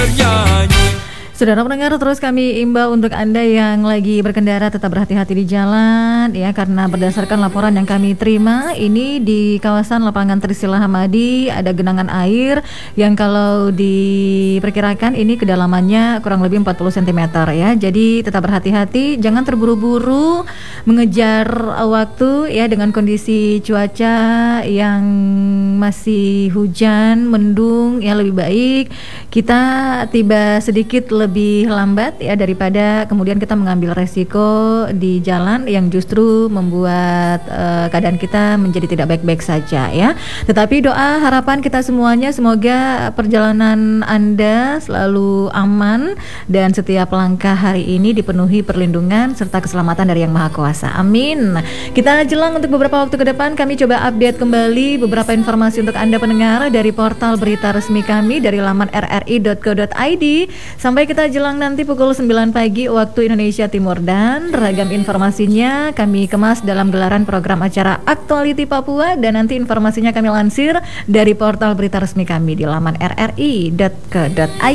Saudara pendengar, terus kami imbau untuk Anda yang lagi berkendara tetap berhati-hati di jalan ya, karena berdasarkan laporan yang kami terima ini di kawasan lapangan Trisila Hamadi ada genangan air yang kalau diperkirakan ini kedalamannya kurang lebih 40 cm ya. Jadi tetap berhati-hati, jangan terburu-buru mengejar waktu ya, dengan kondisi cuaca yang masih hujan, mendung ya, lebih baik kita tiba sedikit lebih lambat ya daripada kemudian kita mengambil resiko di jalan yang justru membuat keadaan kita menjadi tidak baik-baik saja ya. Tetapi doa harapan kita semuanya semoga perjalanan Anda selalu aman dan setiap langkah hari ini dipenuhi perlindungan serta keselamatan dari Yang Maha Kuasa. Amin. Kita jelang untuk beberapa waktu ke depan kami coba update kembali beberapa informasi untuk Anda pendengar dari portal berita resmi kami dari laman rri.co.id. Sampai kita jelang nanti pukul 9 pagi waktu Indonesia Timur, dan ragam informasinya kami kemas dalam gelaran program acara Aktualiti Papua, dan nanti informasinya kami lansir dari portal berita resmi kami di laman rri.co.id.